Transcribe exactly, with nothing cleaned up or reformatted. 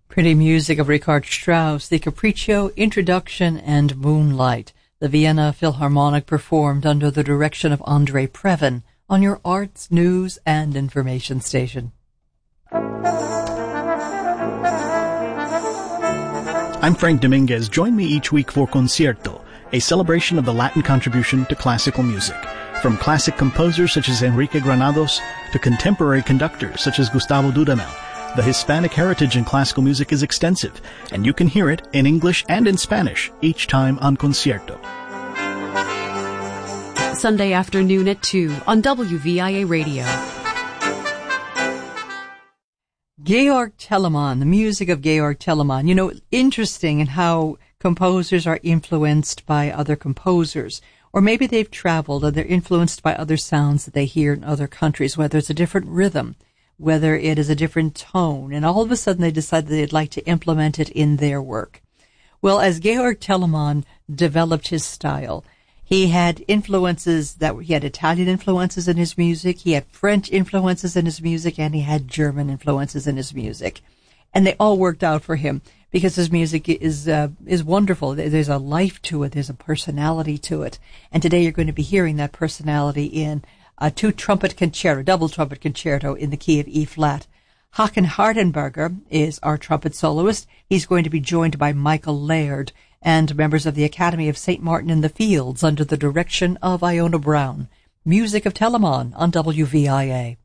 Pretty music of Richard Strauss, the Capriccio, Introduction, and Moonlight. The Vienna Philharmonic performed under the direction of Andrei Previn on your arts, news, and information station. I'm Frank Dominguez. Join me each week for Concierto, a celebration of the Latin contribution to classical music. From classic composers such as Enrique Granados to contemporary conductors such as Gustavo Dudamel, the Hispanic heritage in classical music is extensive, and you can hear it in English and in Spanish each time on Concierto. Sunday afternoon at two on W V I A Radio. Georg Telemann, the music of Georg Telemann. You know, interesting in how composers are influenced by other composers. Or maybe they've traveled and they're influenced by other sounds that they hear in other countries, whether it's a different rhythm, whether it is a different tone, and all of a sudden they decide that they'd like to implement it in their work. Well, as Georg Telemann developed his style, he had influences that he had Italian influences in his music, he had French influences in his music, and he had German influences in his music. And they all worked out for him because his music is uh, is wonderful. There's a life to it, there's a personality to it. And today you're going to be hearing that personality in a two-trumpet concerto, double trumpet concerto in the key of E flat. Håkan Hardenberger is our trumpet soloist. He's going to be joined by Michael Laird and members of the Academy of Saint Martin in the Fields under the direction of Iona Brown. Music of Telemann on W V I A.